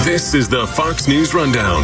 This is the Fox News Rundown.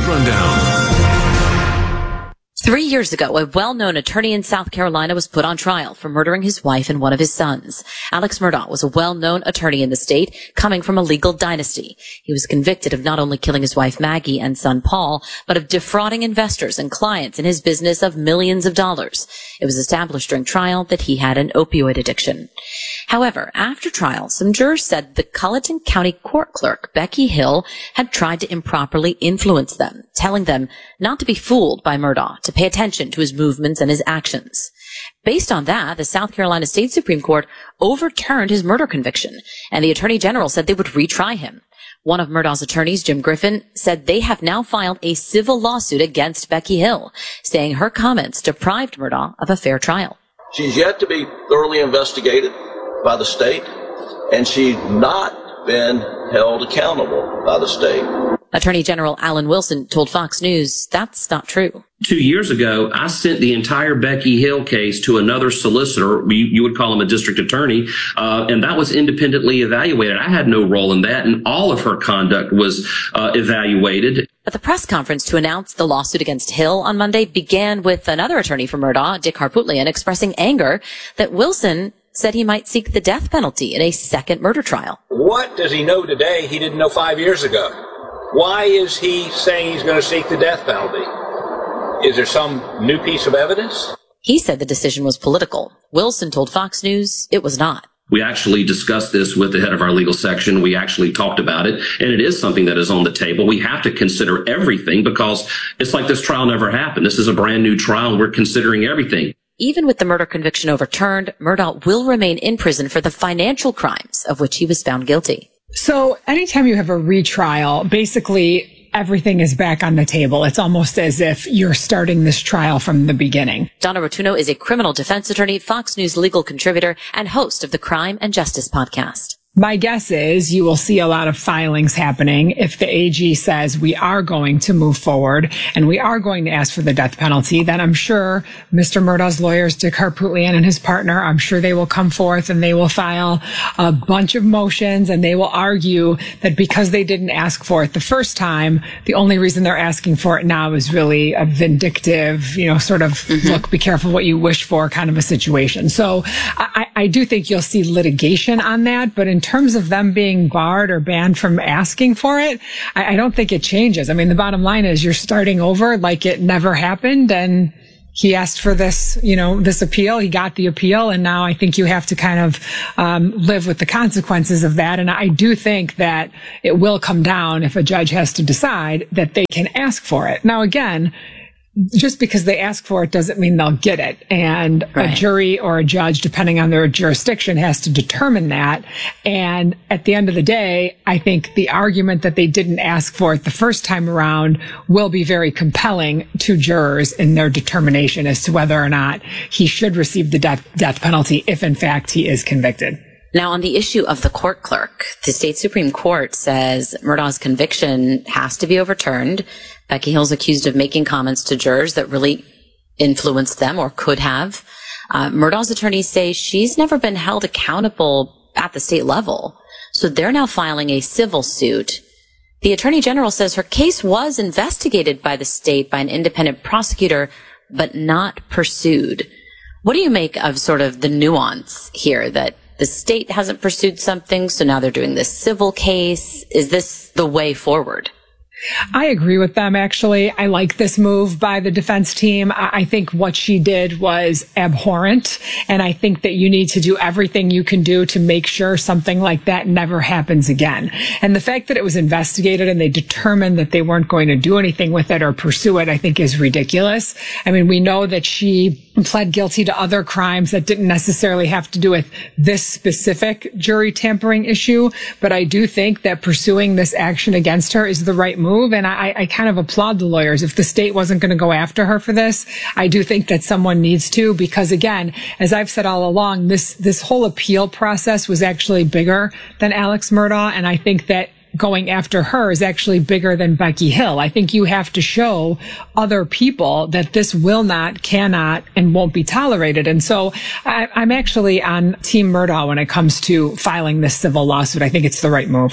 3 years ago, a well-known attorney in South Carolina was put on trial for murdering his wife and one of his sons. Alex Murdaugh was a well-known attorney in the state, coming from a legal dynasty. He was convicted of not only killing his wife Maggie and son Paul, but of defrauding investors and clients in his business of millions of dollars. It was established during trial that he had an opioid addiction. However, after trial, some jurors said the Colleton County court clerk, Becky Hill, had tried to improperly influence them, telling them not to be fooled by Murdaugh, to pay attention to his movements and his actions. Based on that, the South Carolina State Supreme Court overturned his murder conviction, and the Attorney General said they would retry him. One of Murdaugh's attorneys, Jim Griffin, said they have now filed a civil lawsuit against Becky Hill, saying her comments deprived Murdaugh of a fair trial. She's yet to be thoroughly investigated by the state, and she's not been held accountable by the state. Attorney General Alan Wilson told Fox News that's not true. 2 years ago, I sent the entire Becky Hill case to another solicitor. You would call him a district attorney, and that was independently evaluated. I had no role in that, and all of her conduct was evaluated. But the press conference to announce the lawsuit against Hill on Monday began with another attorney for Murdaugh, Dick Harpootlian, expressing anger that Wilson said he might seek the death penalty in a second murder trial. What does he know today he didn't know 5 years ago? Why is he saying he's going to seek the death penalty? Is there some new piece of evidence? He said the decision was political. Wilson told Fox News it was not. We actually discussed this with the head of our legal section. We actually talked about it, and it is something that is on the table. We have to consider everything because it's like this trial never happened. This is a brand new trial, and we're considering everything. Even with the murder conviction overturned, Murdaugh will remain in prison for the financial crimes of which he was found guilty. So anytime you have a retrial, basically everything is back on the table. It's almost as if you're starting this trial from the beginning. Donna Rotuno is a criminal defense attorney, Fox News legal contributor, and host of the Crime and Justice podcast. My guess is you will see a lot of filings happening if the AG says we are going to move forward and we are going to ask for the death penalty. Then I'm sure Mr. Murdaugh's lawyers, Dick Harpootlian and his partner, I'm sure they will come forth and they will file a bunch of motions and they will argue that because they didn't ask for it the first time, the only reason they're asking for it now is really a vindictive, sort of look, be careful what you wish for kind of a situation. So I do think you'll see litigation on that, but in terms of them being barred or banned from asking for it, I don't think it changes. I mean, the bottom line is you're starting over like it never happened, and he asked for this, this appeal. He got the appeal, and now I think you have to kind of live with the consequences of that. And I do think that it will come down if a judge has to decide that they can ask for it. Now, again, just because they ask for it doesn't mean they'll get it. And a jury or a judge, depending on their jurisdiction, has to determine that. And at the end of the day, I think the argument that they didn't ask for it the first time around will be very compelling to jurors in their determination as to whether or not he should receive the death penalty if, in fact, he is convicted. Now, on the issue of the court clerk, the state Supreme Court says Murdaugh's conviction has to be overturned. Becky Hill's accused of making comments to jurors that really influenced them or could have. Murdaugh's attorneys say she's never been held accountable at the state level, so they're now filing a civil suit. The Attorney General says her case was investigated by the state by an independent prosecutor, but not pursued. What do you make of sort of the nuance here that the state hasn't pursued something, so now they're doing this civil case? Is this the way forward? I agree with them, actually. I like this move by the defense team. I think what she did was abhorrent, and I think that you need to do everything you can do to make sure something like that never happens again. And the fact that it was investigated and they determined that they weren't going to do anything with it or pursue it, I think is ridiculous. I mean, we know that she pled guilty to other crimes that didn't necessarily have to do with this specific jury tampering issue, but I do think that pursuing this action against her is the right move. And I kind of applaud the lawyers. If the state wasn't going to go after her for this, I do think that someone needs to, because again, as I've said all along, this whole appeal process was actually bigger than Alex Murdaugh. And I think that going after her is actually bigger than Becky Hill. I think you have to show other people that this will not, cannot, and won't be tolerated. And so I'm actually on Team Murdaugh when it comes to filing this civil lawsuit. I think it's the right move.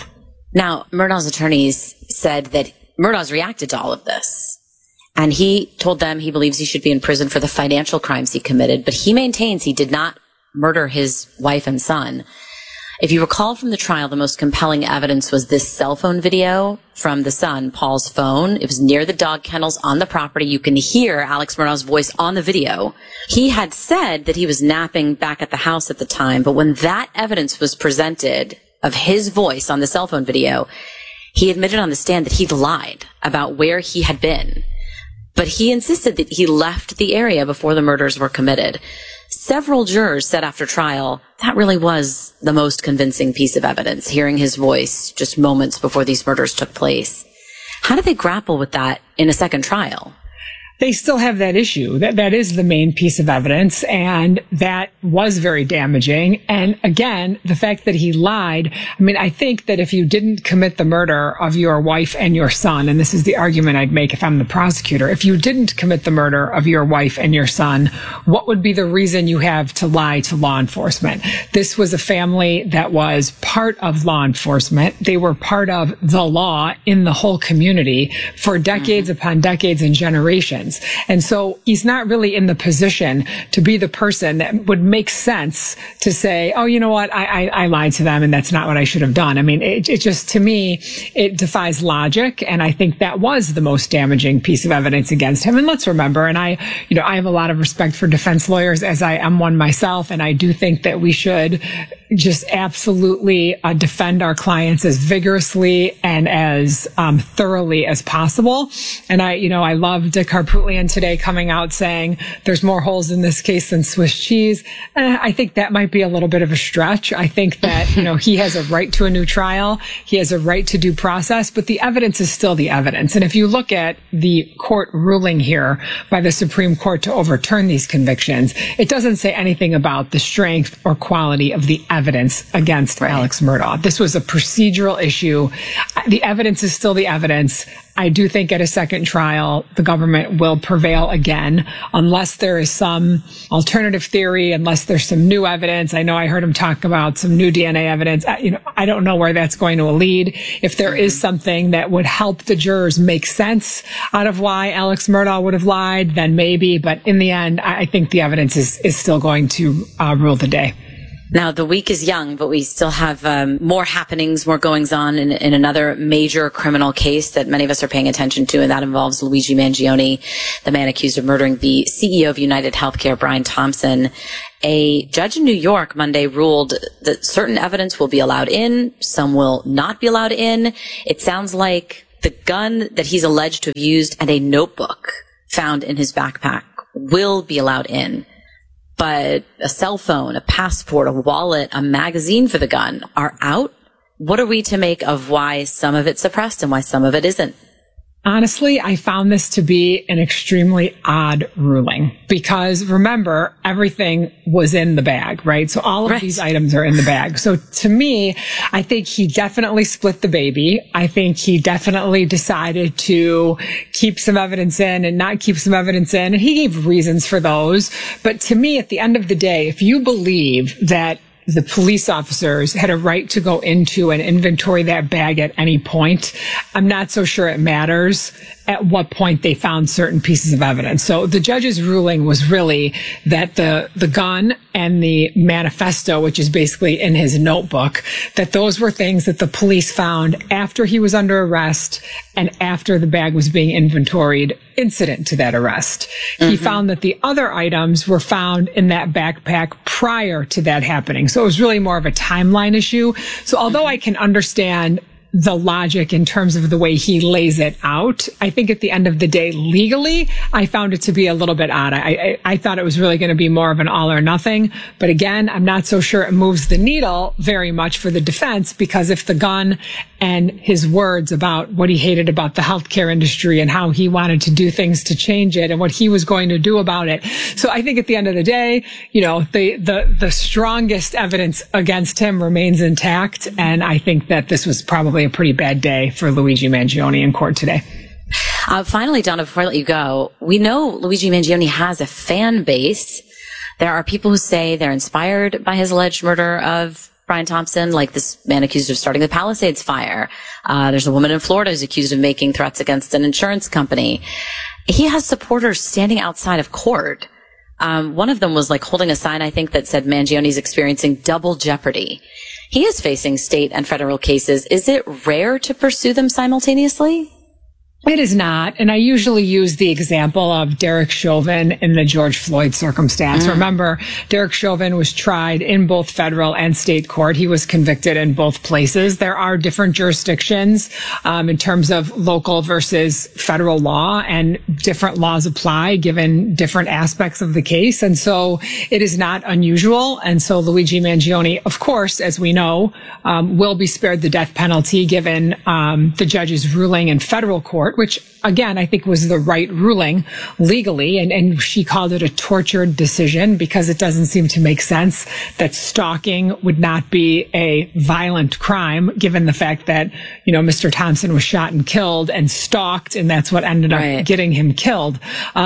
Now, Murdaugh's attorneys said that Murdaugh's reacted to all of this. And he told them he believes he should be in prison for the financial crimes he committed, but he maintains he did not murder his wife and son. If you recall from the trial, the most compelling evidence was this cell phone video from the son, Paul's phone. It was near the dog kennels on the property. You can hear Alex Murdaugh's voice on the video. He had said that he was napping back at the house at the time, but when that evidence was presented of his voice on the cell phone video, he admitted on the stand that he'd lied about where he had been. But he insisted that he left the area before the murders were committed. Several jurors said after trial, that really was the most convincing piece of evidence, hearing his voice just moments before these murders took place. How do they grapple with that in a second trial? They still have that issue. That is the main piece of evidence, and that was very damaging. And again, the fact that he lied, I mean, I think that if you didn't commit the murder of your wife and your son, and this is the argument I'd make if I'm the prosecutor, if you didn't commit the murder of your wife and your son, what would be the reason you have to lie to law enforcement? This was a family that was part of law enforcement. They were part of the law in the whole community for decades upon decades and generations. And so he's not really in the position to be the person that would make sense to say, oh, you know what, I lied to them and that's not what I should have done. I mean, it just, to me, it defies logic. And I think that was the most damaging piece of evidence against him. And let's remember, and I have a lot of respect for defense lawyers, as I am one myself. And I do think that we should just absolutely defend our clients as vigorously and as thoroughly as possible. And I love Dick Harpootlian today coming out saying there's more holes in this case than Swiss cheese. I think that might be a little bit of a stretch. I think that, he has a right to a new trial. He has a right to due process, but the evidence is still the evidence. And if you look at the court ruling here by the Supreme Court to overturn these convictions, it doesn't say anything about the strength or quality of the evidence against Alex Murdaugh. This was a procedural issue. The evidence is still the evidence. I do think at a second trial, the government will prevail again, unless there is some alternative theory, unless there's some new evidence. I know I heard him talk about some new DNA evidence. I don't know where that's going to lead. If there is something that would help the jurors make sense out of why Alex Murdaugh would have lied, then maybe. But in the end, I think the evidence is still going to rule the day. Now, the week is young, but we still have more happenings, more goings on in another major criminal case that many of us are paying attention to, and that involves Luigi Mangione, the man accused of murdering the CEO of United Healthcare, Brian Thompson. A judge in New York Monday ruled that certain evidence will be allowed in, some will not be allowed in. It sounds like the gun that he's alleged to have used and a notebook found in his backpack will be allowed in. But a cell phone, a passport, a wallet, a magazine for the gun are out. What are we to make of why some of it's suppressed and why some of it isn't? Honestly, I found this to be an extremely odd ruling because remember, everything was in the bag, right? So all of these items are in the bag. So to me, I think he definitely split the baby. I think he definitely decided to keep some evidence in and not keep some evidence in. And he gave reasons for those. But to me, at the end of the day, if you believe that the police officers had a right to go into and inventory that bag at any point, I'm not so sure it matters at what point they found certain pieces of evidence. So the judge's ruling was really that the gun and the manifesto, which is basically in his notebook, that those were things that the police found after he was under arrest and after the bag was being inventoried incident to that arrest. He found that the other items were found in that backpack prior to that happening. So it was really more of a timeline issue. So although I can understand the logic in terms of the way he lays it out, I think at the end of the day, legally, I found it to be a little bit odd. I thought it was really going to be more of an all or nothing. But again, I'm not so sure it moves the needle very much for the defense, because if the gun and his words about what he hated about the healthcare industry and how he wanted to do things to change it and what he was going to do about it. So I think at the end of the day, the strongest evidence against him remains intact. And I think that this was probably a pretty bad day for Luigi Mangione in court today. Finally, Donna, before I let you go, we know Luigi Mangione has a fan base. There are people who say they're inspired by his alleged murder of Brian Thompson, like this man accused of starting the Palisades fire. There's a woman in Florida who's accused of making threats against an insurance company. He has supporters standing outside of court. One of them was like holding a sign, I think, that said Mangioni's experiencing double jeopardy. He is facing state and federal cases. Is it rare to pursue them simultaneously? It is not. And I usually use the example of Derek Chauvin in the George Floyd circumstance. Remember, Derek Chauvin was tried in both federal and state court. He was convicted in both places. There are different jurisdictions in terms of local versus federal law, and different laws apply given different aspects of the case. And so it is not unusual. And so Luigi Mangioni, of course, as we know, will be spared the death penalty given the judge's ruling in federal court, which, again, I think was the right ruling legally. And she called it a tortured decision because it doesn't seem to make sense that stalking would not be a violent crime, given the fact that, you know, Mr. Thompson was shot and killed and stalked, and that's what ended up getting him killed.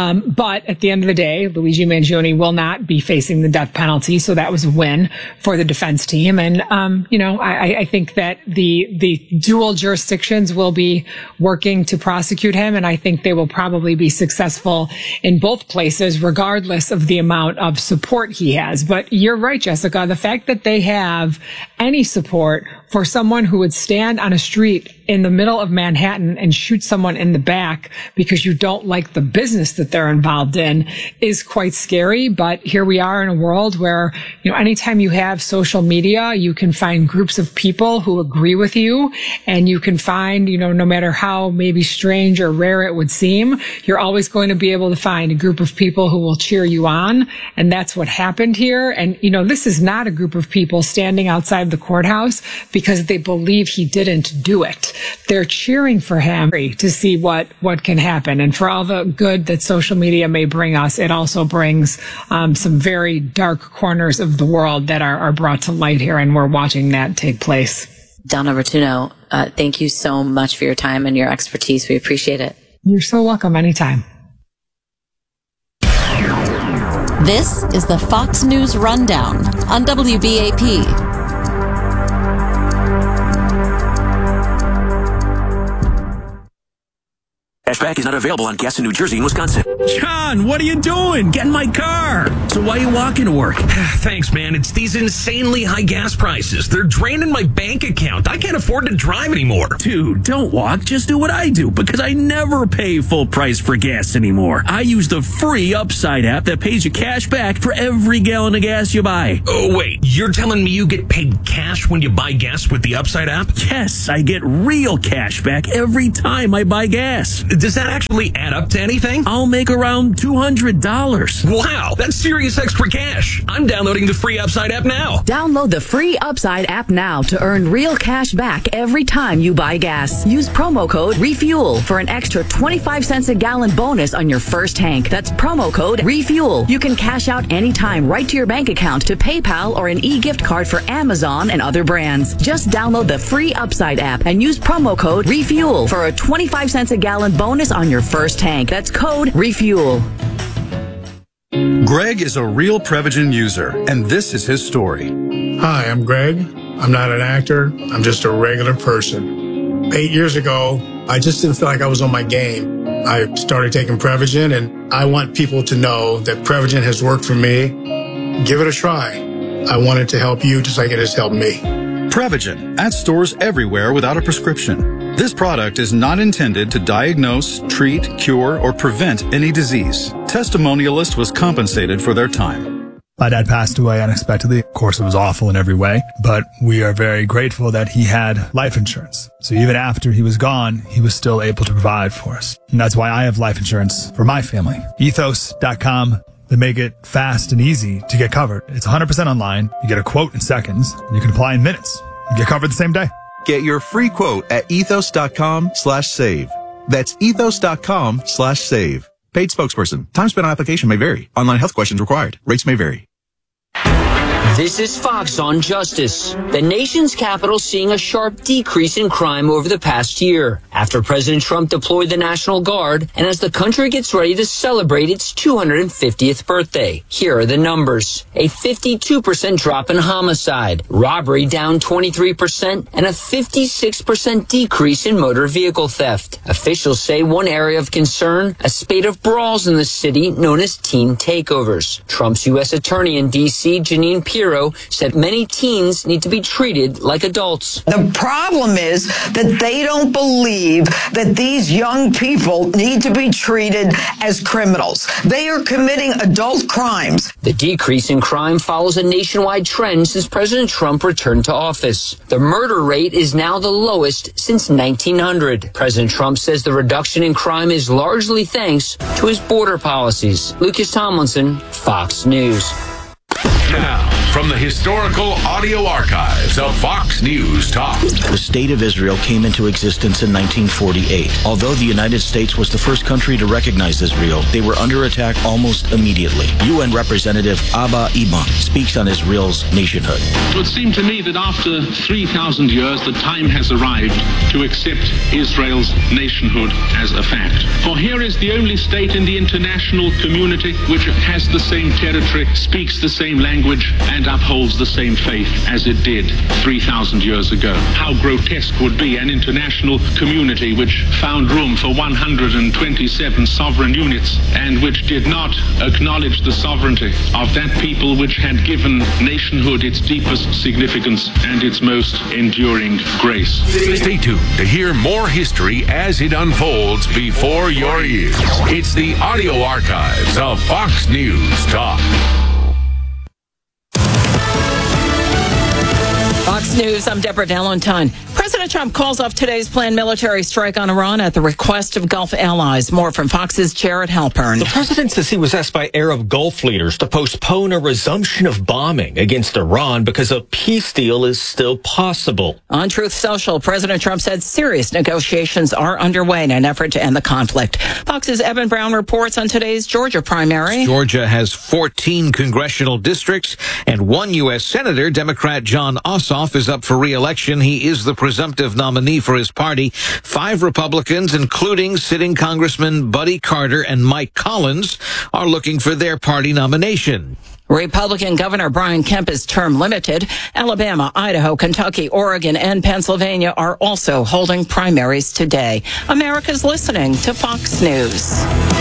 But at the end of the day, Luigi Mangioni will not be facing the death penalty. So that was a win for the defense team. And, you know, I think that the dual jurisdictions will be working to prosecute him, and I think they will probably be successful in both places, regardless of the amount of support he has. But you're right, Jessica, the fact that they have any support for someone who would stand on a street in the middle of Manhattan and shoot someone in the back because you don't like the business that they're involved in is quite scary. But here we are in a world where, you know, anytime you have social media, you can find groups of people who agree with you, and you can find, you know, no matter how maybe strange or rare it would seem, you're always going to be able to find a group of people who will cheer you on. And that's what happened here. And, you know, this is not a group of people standing outside the courthouse because they believe he didn't do it. They're cheering for him to see what can happen. And for all the good that social media may bring us, it also brings some very dark corners of the world that are brought to light here. And we're watching that take place. Donna Rotunno, thank you so much for your time and your expertise. We appreciate it. You're so welcome anytime. This is the Fox News Rundown on WBAP. Cashback is not available on gas in New Jersey and Wisconsin. John, what are you doing? Get in my car. So why are you walking to work? Thanks, man. It's these insanely high gas prices. They're draining my bank account. I can't afford to drive anymore. Dude, don't walk. Just do what I do, because I never pay full price for gas anymore. I use the free Upside app that pays you cash back for every gallon of gas you buy. Oh, wait. You're telling me you get paid cash when you buy gas with the Upside app? Yes, I get real cash back every time I buy gas. Does that actually add up to anything? I'll make around $200. Wow, that's serious extra cash. I'm downloading the free Upside app now. Download the free Upside app now to earn real cash back every time you buy gas. Use promo code REFUEL for an extra 25 cents a gallon bonus on your first tank. That's promo code REFUEL. You can cash out anytime right to your bank account, to PayPal, or an e-gift card for Amazon and other brands. Just download the free Upside app and use promo code REFUEL for a 25 cents a gallon bonus on your first tank. That's code REFUEL. Greg is a real Prevagen user, and this is his story. Hi, I'm Greg. I'm not an actor. I'm just a regular person. 8 years ago, I just didn't feel like I was on my game. I started taking Prevagen, and I want people to know that Prevagen has worked for me. Give it a try. I want it to help you just like it has helped me. Prevagen, at stores everywhere without a prescription. This product is not intended to diagnose, treat, cure, or prevent any disease. Testimonialist was compensated for their time. My dad passed away unexpectedly. Of course, it was awful in every way, but we are very grateful that he had life insurance. So even after he was gone, he was still able to provide for us. And that's why I have life insurance for my family. Ethos.com. They make it fast and easy to get covered. It's 100% online. You get a quote in seconds, and you can apply in minutes. You get covered the same day. Get your free quote at ethos.com/save. That's ethos.com/save. Paid spokesperson. Time spent on application may vary. Online health questions required. Rates may vary. This is Fox on Justice. The nation's capital seeing a sharp decrease in crime over the past year. after President Trump deployed the National Guard and as the country gets ready to celebrate its 250th birthday. Here are the numbers. A 52% drop in homicide, robbery down 23%, and a 56% decrease in motor vehicle theft. Officials say one area of concern, a spate of brawls in the city known as teen takeovers. Trump's U.S. Attorney in D.C., Jeanine Pirro, said many teens need to be treated like adults. The problem is that they don't believe that these young people need to be treated as criminals. They are committing adult crimes. The decrease in crime follows a nationwide trend since President Trump returned to office. The murder rate is now the lowest since 1900. President Trump says the reduction in crime is largely thanks to his border policies. Lucas Tomlinson, Fox News. Now, from the historical audio archives of Fox News Talk. The State of Israel came into existence in 1948. Although the United States was the first country to recognize Israel, they were under attack almost immediately. UN Representative Abba Eban speaks on Israel's nationhood. It would seem to me that after 3,000 years, the time has arrived to accept Israel's nationhood as a fact. For here is the only state in the international community which has the same territory, speaks the same language, and upholds the same faith as it did 3,000 years ago. How grotesque would be an international community which found room for 127 sovereign units and which did not acknowledge the sovereignty of that people which had given nationhood its deepest significance and its most enduring grace. Stay tuned to hear more history as it unfolds before your ears. It's the audio archives of Fox News Talk. Fox News, I'm Deborah Valentine. President Trump calls off today's planned military strike on Iran at the request of Gulf allies. More from Fox's Jared Halpern. The president says he was asked by Arab Gulf leaders to postpone a resumption of bombing against Iran because a peace deal is still possible. On Truth Social, President Trump said serious negotiations are underway in an effort to end the conflict. Fox's Evan Brown reports on today's Georgia primary. Georgia has 14 congressional districts and one U.S. Senator. Democrat John Ossoff is up for re-election. He is the presumptive nominee for his party. 5 Republicans, including sitting Congressman Buddy Carter and Mike Collins, are looking for their party nomination. Republican Governor Brian Kemp is term limited. Alabama, Idaho, Kentucky, Oregon, and Pennsylvania are also holding primaries today. America's listening to Fox News.